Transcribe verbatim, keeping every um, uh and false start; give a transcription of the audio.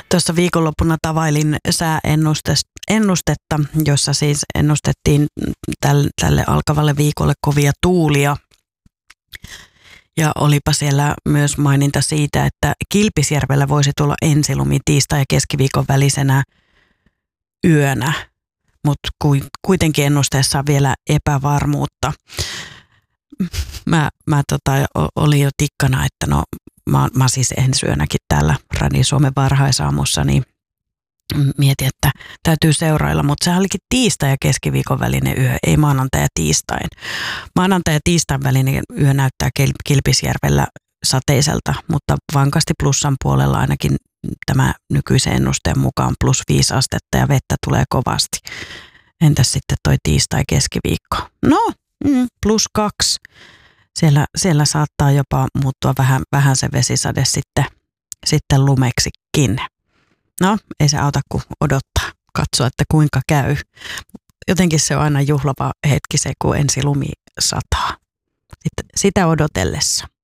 Tuossa viikonloppuna tavailin sääennustetta, jossa siis ennustettiin tälle alkavalle viikolle kovia tuulia. Ja olipa siellä myös maininta siitä, että Kilpisjärvellä voisi tulla ensilumi tiistai- ja keskiviikon välisenä yönä, mutta kuitenkin ennusteessa on vielä epävarmuutta. Mä, mä tota, olin jo tikkana, että no mä, mä siis ensi yönäkin täällä Radio Suomen varhaisaamussa, niin mietin, että täytyy seurailla, mutta sehän olikin tiistai ja keskiviikon välinen yö, ei maanantai ja tiistain. Maanantai ja tiistain välinen yö näyttää Kilpisjärvellä sateiselta, mutta vankasti plussan puolella ainakin tämä nykyisen ennusteen mukaan plus viisi astetta ja vettä tulee kovasti. Entäs sitten toi tiistai keskiviikko? No, mm, plus kaksi. Siellä, siellä saattaa jopa muuttua vähän, vähän se vesisade sitten, sitten lumeksikin. No, ei se auta kuin odottaa, katsoa, että kuinka käy. Jotenkin se on aina juhlava hetki se, kun ensi lumi sataa. Sitten sitä odotellessa.